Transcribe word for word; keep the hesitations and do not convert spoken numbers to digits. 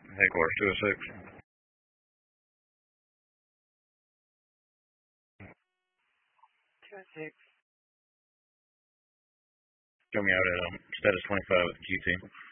Headquarters two oh six. two oh six. Show me out at um, status twenty-five with the Q T.